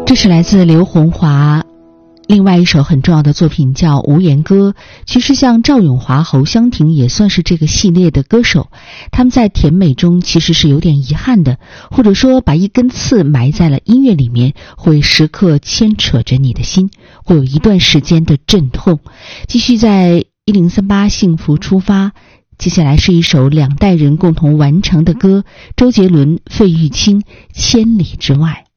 这是来自刘洪华另外一首很重要的作品叫《无言歌》。其实像赵咏华、侯湘婷也算是这个系列的歌手，他们在甜美中其实是有点遗憾的，或者说把一根刺埋在了音乐里面，会时刻牵扯着你的心，会有一段时间的阵痛。继续在1038幸福出发，接下来是一首两代人共同完成的歌，周杰伦、费玉清《千里之外》。